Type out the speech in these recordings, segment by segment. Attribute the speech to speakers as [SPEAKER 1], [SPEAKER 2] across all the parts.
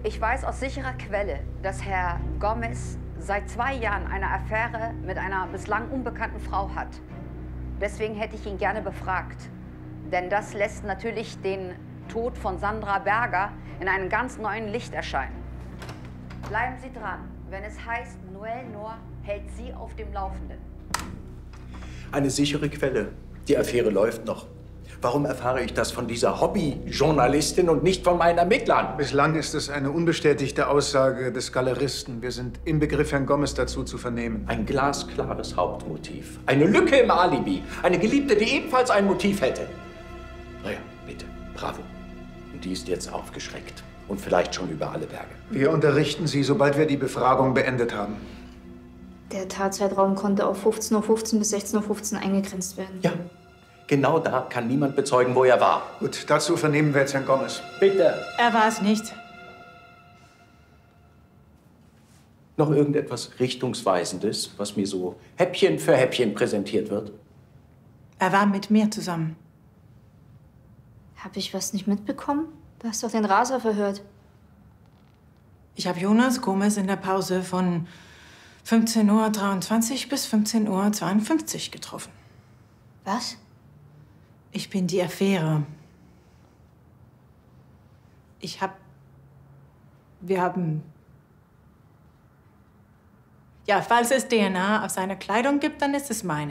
[SPEAKER 1] Ich weiß aus sicherer Quelle, dass Herr Gomez seit 2 Jahren eine Affäre mit einer bislang unbekannten Frau hat. Deswegen hätte ich ihn gerne befragt. Denn das lässt natürlich den Tod von Sandra Berger in einem ganz neuen Licht erscheinen. Bleiben Sie dran, wenn es heißt, Noel Nohr hält Sie auf dem Laufenden.
[SPEAKER 2] Eine sichere Quelle. Die Affäre läuft noch. Warum erfahre ich das von dieser Hobbyjournalistin und nicht von meinen Ermittlern?
[SPEAKER 3] Bislang ist es eine unbestätigte Aussage des Galeristen. Wir sind im Begriff, Herrn Gomez dazu zu vernehmen.
[SPEAKER 2] Ein glasklares Hauptmotiv. Eine Lücke im Alibi. Eine Geliebte, die ebenfalls ein Motiv hätte. Na ja, bitte. Bravo. Und die ist jetzt aufgeschreckt. Und vielleicht schon über alle Berge.
[SPEAKER 3] Wir unterrichten Sie, sobald wir die Befragung beendet haben.
[SPEAKER 4] Der Tatzeitraum konnte auf 15:15 Uhr bis 16:15 Uhr eingegrenzt werden.
[SPEAKER 2] Ja. Genau da kann niemand bezeugen, wo er war.
[SPEAKER 3] Gut, dazu vernehmen wir jetzt Herrn Gomez.
[SPEAKER 2] Bitte.
[SPEAKER 5] Er war es nicht.
[SPEAKER 2] Noch irgendetwas Richtungsweisendes, was mir so Häppchen für Häppchen präsentiert wird?
[SPEAKER 5] Er war mit mir zusammen.
[SPEAKER 4] Habe ich was nicht mitbekommen? Du hast doch den Raser verhört.
[SPEAKER 5] Ich habe Jonas Gomez in der Pause von 15:23 Uhr bis 15:52 Uhr getroffen.
[SPEAKER 4] Was?
[SPEAKER 5] Ich bin die Affäre. Wir haben... Ja, falls es DNA auf seiner Kleidung gibt, dann ist es meine.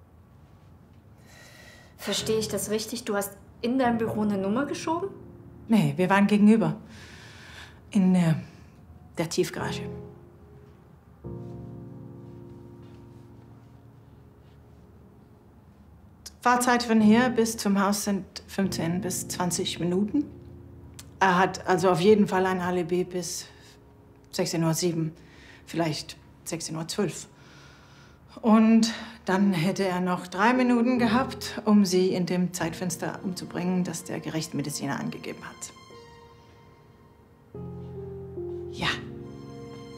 [SPEAKER 4] Verstehe ich das richtig? Du hast in deinem Büro eine Nummer geschoben?
[SPEAKER 5] Nee, wir waren gegenüber. In der Tiefgarage. Fahrzeit von hier bis zum Haus sind 15 bis 20 Minuten. Er hat also auf jeden Fall ein Alibi bis 16:07 Uhr, vielleicht 16:12 Uhr. Und dann hätte er noch 3 Minuten gehabt, um sie in dem Zeitfenster umzubringen, das der Gerichtsmediziner angegeben hat.